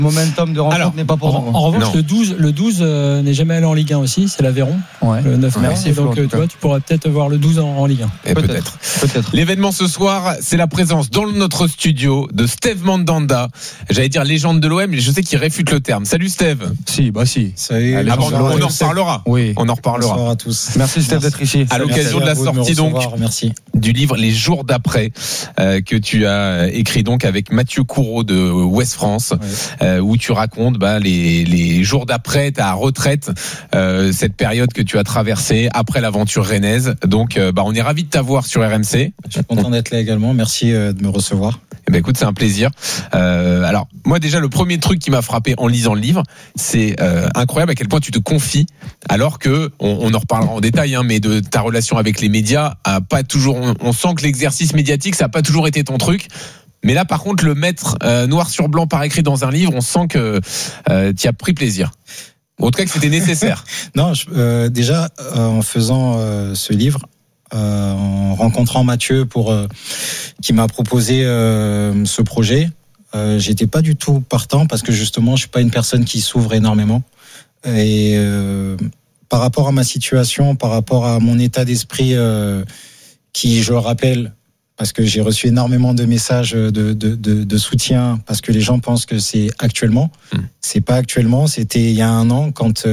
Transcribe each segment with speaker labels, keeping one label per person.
Speaker 1: momentum de rencontre n'est pas pour nous.
Speaker 2: En revanche, le 12 n'est jamais allé en Ligue 1 aussi, c'est l'Aveyron, le 9 mai.
Speaker 1: Merci,
Speaker 2: donc tu vois, tu pourrais peut-être voir le 12 en Ligue 1.
Speaker 3: Et peut-être. L'événement ce soir, c'est la présence dans notre studio de Steve Mandanda. J'allais dire légende de l'OM, mais je sais qu'il réfute le terme. Salut Steve.
Speaker 1: Si.
Speaker 4: Salut.
Speaker 3: On en reparlera.
Speaker 1: Oui.
Speaker 3: On en reparlera.
Speaker 4: Bonsoir à tous.
Speaker 1: Merci Steve d'être ici.
Speaker 3: À l'occasion de la sortie donc du livre Les jours d'après que tu as écrit donc avec Mathieu Courreau de Ouest France, où tu racontes les jours d'après ta retraite, cette période que tu as traversée après l'aventure rennaise. Donc on est ravis de t'avoir sur RMC.
Speaker 4: Je suis content d'être là également. Merci de me recevoir.
Speaker 3: Écoute, c'est un plaisir. Alors moi déjà le premier truc qui m'a frappé en lisant le livre, c'est incroyable à quel point tu te confies, alors que on en reparlera en détail, mais de ta relation avec les médias a pas toujours. On sent que l'exercice médiatique ça a pas toujours été ton truc. Mais là, par contre, le mettre noir sur blanc par écrit dans un livre, on sent que tu as pris plaisir. En tout cas, que c'était nécessaire.
Speaker 4: Non, déjà en faisant ce livre. En rencontrant Mathieu qui m'a proposé ce projet, j'étais pas du tout partant parce que justement je suis pas une personne qui s'ouvre énormément et par rapport à ma situation, par rapport à mon état d'esprit qui, je le rappelle, parce que j'ai reçu énormément de messages de soutien, parce que les gens pensent que c'est actuellement. C'est pas actuellement, c'était il y a 1 an quand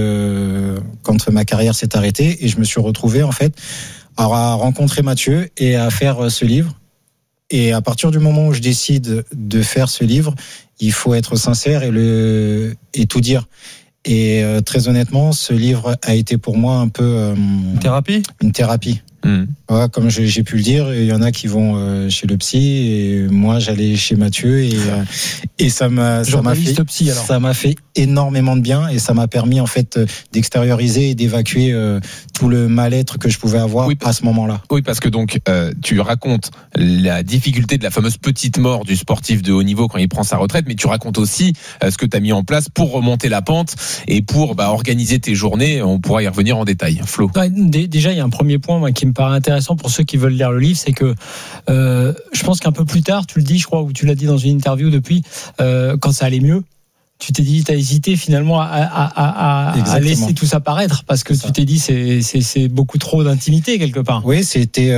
Speaker 4: ma carrière s'est arrêtée et je me suis retrouvé en fait à rencontrer Mathieu et à faire ce livre. Et à partir du moment où je décide de faire ce livre, il faut être sincère et tout dire. Et très honnêtement, ce livre a été pour moi un peu une thérapie. Ouais, comme j'ai pu le dire, il y en a qui vont chez le psy et moi j'allais chez Mathieu et ça m'a fait énormément de bien et ça m'a permis en fait d'extérioriser et d'évacuer tout le mal-être que je pouvais avoir à ce moment-là.
Speaker 3: Oui, parce que donc tu racontes la difficulté de la fameuse petite mort du sportif de haut niveau quand il prend sa retraite, mais tu racontes aussi ce que tu as mis en place pour remonter la pente et pour organiser tes journées. On pourra y revenir en détail. Flo.
Speaker 2: Déjà, il y a un premier point qui me paraît intéressant pour ceux qui veulent lire le livre, c'est que je pense qu'un peu plus tard, tu le dis, je crois, ou tu l'as dit dans une interview depuis, quand ça allait mieux, tu t'es dit, t'as hésité finalement à laisser tout ça paraître parce que tu t'es dit c'est beaucoup trop d'intimité quelque part.
Speaker 4: Oui, c'était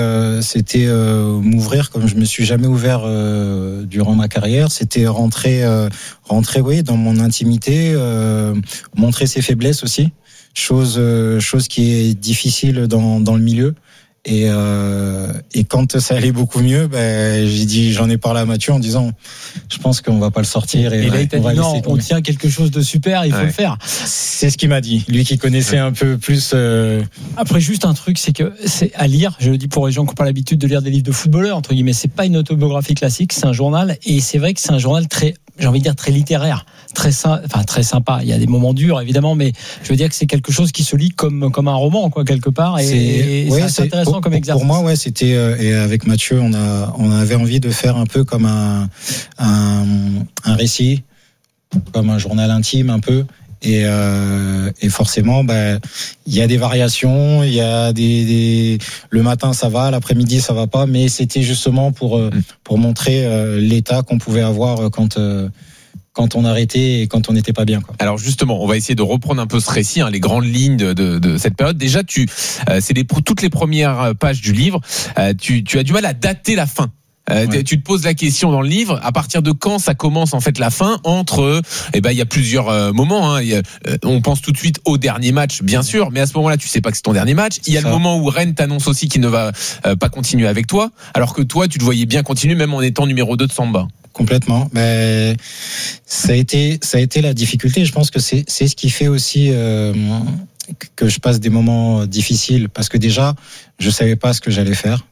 Speaker 4: m'ouvrir comme je me suis jamais ouvert durant ma carrière. C'était rentrer dans mon intimité, montrer ses faiblesses aussi. Chose qui est difficile dans le milieu. Et quand ça allait beaucoup mieux, j'ai dit, j'en ai parlé à Mathieu en disant, je pense qu'on va pas le sortir. Et
Speaker 2: là, il t'a dit non, on tient quelque chose de super, il faut le faire.
Speaker 4: C'est ce qu'il m'a dit, lui qui connaissait un peu plus.
Speaker 2: Après, juste un truc, c'est que c'est à lire. Je le dis pour les gens qui n'ont pas l'habitude de lire des livres de footballeurs entre guillemets. C'est pas une autobiographie classique, c'est un journal, et c'est vrai que c'est un journal très, j'ai envie de dire très littéraire, très sympa. Il y a des moments durs évidemment, mais je veux dire que c'est quelque chose qui se lit comme un roman quelque part. Et c'est intéressant comme exercice.
Speaker 4: Pour moi, c'était et avec Mathieu, on avait envie de faire un peu comme un récit, comme un journal intime un peu. Et forcément, il y a des variations, il y a le matin ça va, l'après-midi ça va pas, mais c'était justement pour montrer l'état qu'on pouvait avoir quand on arrêtait et quand on n'était pas bien, quoi.
Speaker 3: Alors justement, on va essayer de reprendre un peu ce récit, les grandes lignes de cette période. Déjà, c'est toutes les premières pages du livre. Tu as du mal à dater la fin. Tu te poses la question dans le livre, à partir de quand ça commence en fait la fin entre il y a plusieurs moments, on pense tout de suite au dernier match bien sûr, mais à ce moment-là tu sais pas que c'est ton dernier match. Il y a le moment où Rennes t'annonce aussi qu'il ne va pas continuer avec toi, alors que toi tu te voyais bien continuer même en étant numéro 2 de Samba.
Speaker 4: Complètement. Mais ça a été la difficulté. Je pense que c'est ce qui fait aussi que je passe des moments difficiles, parce que déjà je savais pas ce que j'allais faire.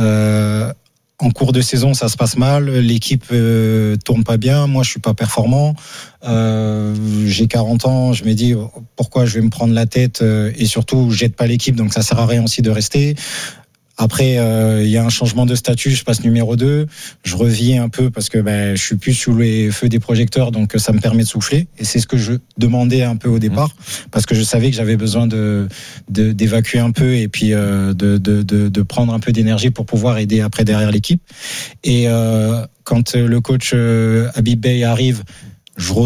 Speaker 4: En cours de saison, ça se passe mal, l'équipe tourne pas bien, moi je suis pas performant, j'ai 40 ans, je me dis pourquoi je vais me prendre la tête, et surtout j'aide pas l'équipe, donc ça sert à rien aussi de rester. Après, il y a un changement de statut, je passe numéro 2, je revis un peu parce que je suis plus sous les feux des projecteurs, donc ça me permet de souffler. Et c'est ce que je demandais un peu au départ, parce que je savais que j'avais besoin d'évacuer un peu et puis de prendre un peu d'énergie pour pouvoir aider après derrière l'équipe. Et quand le coach Habib Beye arrive, je